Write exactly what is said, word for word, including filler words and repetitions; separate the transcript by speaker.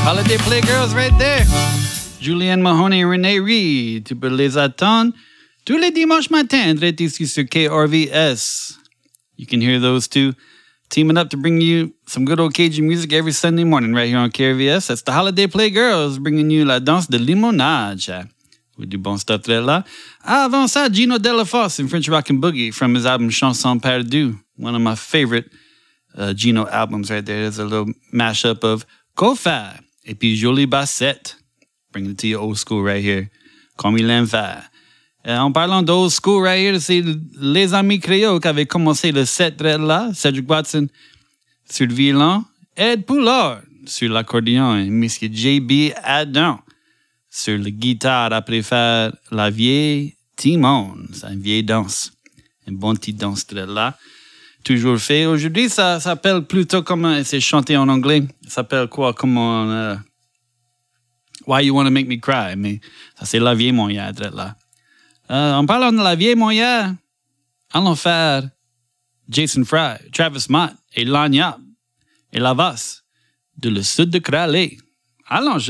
Speaker 1: Holiday Playgirls right there. Julianne Mahoney et Renee Reed. Tu peux les attendre tous les dimanches matins, direct ici sur K R V S. You can hear those two teaming up to bring you some good old Cajun music every Sunday morning right here on K R V S. That's the Holiday Playgirls bringing you la danse de limonade. With du bon stuff there là. Avant ça, Gino Delafosse in French Rockin' Boogie from his album Chanson Perdue. One of my favorite uh, Gino albums right there. There's a little mashup of Kofa et puis Jolie Bassette. Bringing it to your old school right here. Comme il aime faire. Euh, en parlant d'old school right here, c'est les Amis Créoles qui avaient commencé le set là. Cedric Watson sur le violon. Ed Poulard sur l'accordéon. Et Monsieur J B Adam sur le guitare après faire la vieille Timon. C'est une vieille danse. Une bonne petite danse là. Toujours fait. Aujourd'hui, ça s'appelle plutôt comme... C'est chanté en anglais. Ça s'appelle quoi? Comment... Uh, Why You Wanna Make Me Cry? Mais ça, c'est la vieille Montréal là. Euh, en parlant de la vieille Montréal, allons faire Jason Fry, Travis Mott et Lagniappe et Lavas de le sud de Cralé. Allons,